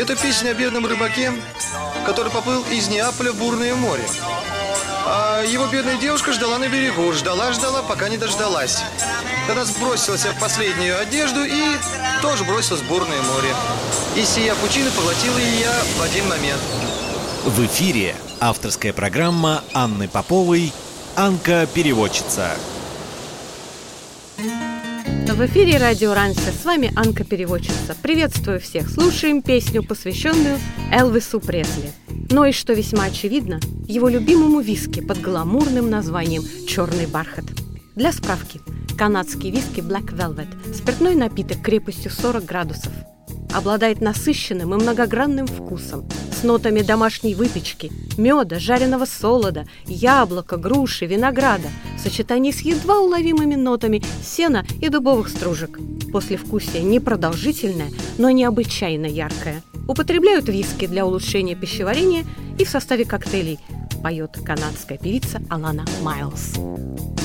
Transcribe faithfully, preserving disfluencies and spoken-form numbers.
Это песня о бедном рыбаке, который поплыл из Неаполя в бурное море. А его бедная девушка ждала на берегу, ждала-ждала, пока не дождалась. Тогда сбросилась в последнюю одежду и тоже бросилась в бурное море. И сия пучина поглотила ее в один момент. В эфире авторская программа Анны Поповой «Анка-переводчица». В эфире радио Раньше, с вами Анка-переводчица. Приветствую всех. Слушаем песню, посвященную Элвису Пресли. Но и что весьма очевидно, его любимому виски под гламурным названием «Черный бархат». Для справки, канадский виски Black Velvet – спиртной напиток крепостью сорок градусов. Обладает насыщенным и многогранным вкусом, с нотами домашней выпечки, меда, жареного солода, яблока, груши, винограда, в сочетании с едва уловимыми нотами сена и дубовых стружек. Послевкусие непродолжительное, но необычайно яркое. Употребляют виски для улучшения пищеварения и в составе коктейлей, поет канадская певица Алана Майлз.